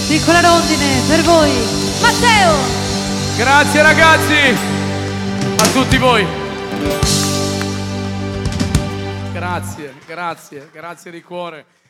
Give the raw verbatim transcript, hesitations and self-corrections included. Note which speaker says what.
Speaker 1: Piccola rondine per voi, Matteo.
Speaker 2: Grazie ragazzi, a tutti voi. Grazie, grazie, grazie di cuore.